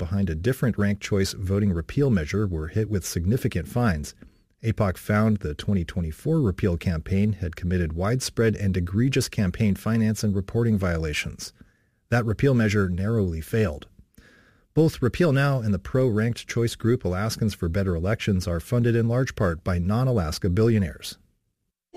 behind a different ranked choice voting repeal measure were hit with significant fines. APOC found the 2024 repeal campaign had committed widespread and egregious campaign finance and reporting violations. That repeal measure narrowly failed. Both Repeal Now and the pro-ranked choice group Alaskans for Better Elections are funded in large part by non-Alaska billionaires.